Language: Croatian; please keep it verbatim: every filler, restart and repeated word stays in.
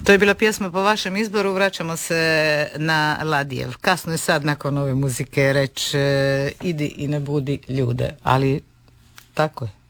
To je bila pjesma po vašem izboru. Vraćamo se na Ladijev. Kasno je sad nakon ove muzike reći idi i ne budi ljude, ali tako je.